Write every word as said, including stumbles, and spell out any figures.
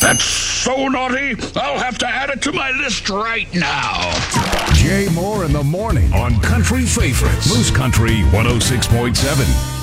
That's so naughty, I'll have to add it to my list right now. Jay Moore in the morning on Country Favorites. Moose Country one oh six point seven.